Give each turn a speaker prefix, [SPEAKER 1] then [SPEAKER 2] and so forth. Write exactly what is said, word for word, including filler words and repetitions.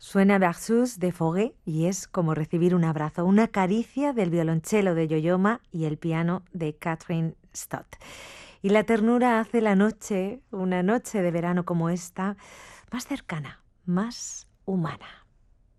[SPEAKER 1] Suena Versus de Fauré y es como recibir un abrazo, una caricia del violonchelo de Yo-Yo Ma y el piano de Kathryn Stott. Y la ternura hace la noche, una noche de verano como esta, más cercana, más humana.